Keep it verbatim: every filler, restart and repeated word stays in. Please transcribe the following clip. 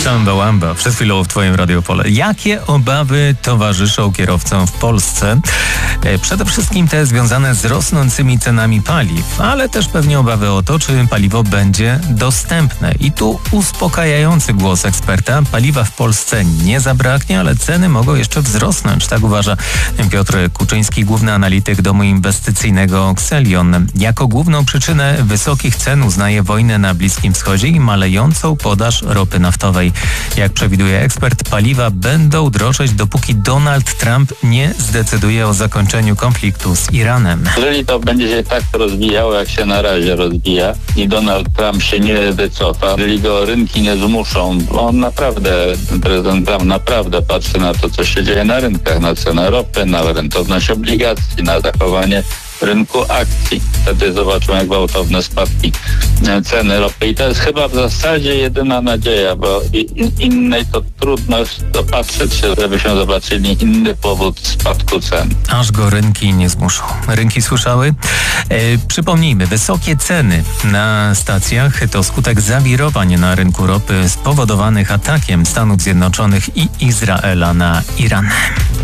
Samba Wamba, przed chwilą w twoim radiopole. Jakie obawy towarzyszą kierowcom w Polsce? Przede wszystkim te związane z rosnącymi cenami paliw, ale też pewnie obawy o to, czy paliwo będzie dostępne. I tu uspokajający głos eksperta. Paliwa w Polsce nie zabraknie, ale ceny mogą jeszcze wzrosnąć. Tak uważa Piotr Kuczyński, główny analityk domu inwestycyjnego Xelion. Jako główną przyczynę wysokich cen uznaje wojnę na Bliskim Wschodzie i malejącą podaż ropy naftowej. Jak przewiduje ekspert, paliwa będą drożeć, dopóki Donald Trump nie zdecyduje o zakończeniu konfliktu z Iranem. Jeżeli to będzie się tak rozwijało, jak się na razie rozwija i Donald Trump się nie wycofa, jeżeli go rynki nie zmuszą, bo on naprawdę, prezydent Trump naprawdę patrzy na to, co się dzieje na rynkach, na cenę ropy, na rentowność obligacji, na zachowanie rynku akcji. Wtedy zobaczymy, jak gwałtowne spadki ceny ropy. I to jest chyba w zasadzie jedyna nadzieja, bo innej to trudno dopatrzeć się, żebyśmy zobaczyli inny powód spadku cen. Aż go rynki nie zmuszą. Rynki słyszały? E, przypomnijmy, wysokie ceny na stacjach to skutek zawirowań na rynku ropy spowodowanych atakiem Stanów Zjednoczonych i Izraela na Iran.